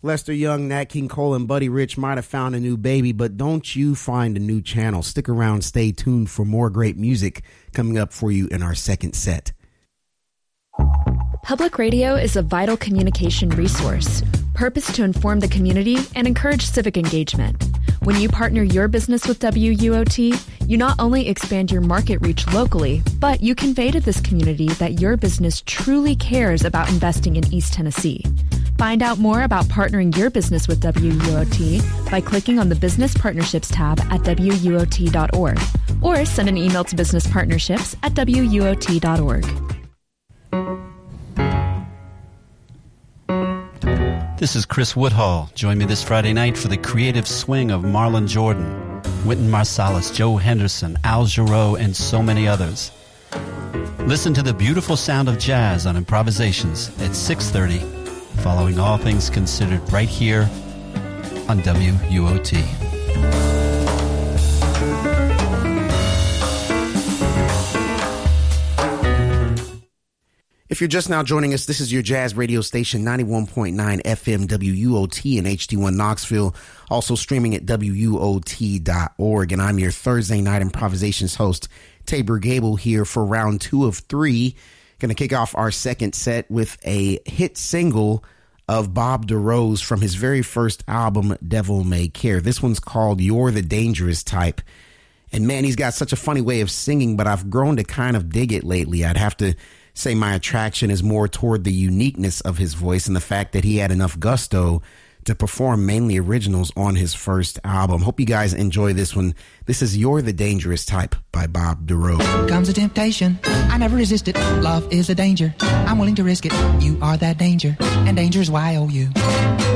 Lester Young, Nat King Cole, and Buddy Rich might have found a new baby, but don't you find a new channel. Stick around, stay tuned for more great music coming up for you in our second set. Public radio is a vital communication resource, purposed to inform the community and encourage civic engagement. When you partner your business with WUOT, you not only expand your market reach locally, but you convey to this community that your business truly cares about investing in East Tennessee. Find out more about partnering your business with WUOT by clicking on the Business Partnerships tab at WUOT.org or send an email to businesspartnerships@WUOT.org. This is Chris Woodhall. Join me this Friday night for the creative swing of Marlon Jordan, Wynton Marsalis, Joe Henderson, Al Jarreau, and so many others. Listen to the beautiful sound of jazz on Improvisations at 6:30, following All Things Considered right here on WUOT. If you're just now joining us, this is your jazz radio station, 91.9 FM WUOT in HD1 Knoxville, also streaming at WUOT.org. And I'm your Thursday night improvisations host, Tabor Gable, here for round 2 of 3. Going to kick off our second set with a hit single of Bob DeRose from his very first album, Devil May Care. This one's called You're the Dangerous Type. And man, he's got such a funny way of singing, but I've grown to kind of dig it lately. I'd have to say my attraction is more toward the uniqueness of his voice and the fact that he had enough gusto to perform mainly originals on his first album. Hope you guys enjoy this one. This is You're the Dangerous Type by Bob DeRose. Comes a temptation, I never resist it. Love is a danger, I'm willing to risk it. You are that danger, and danger's why I owe you.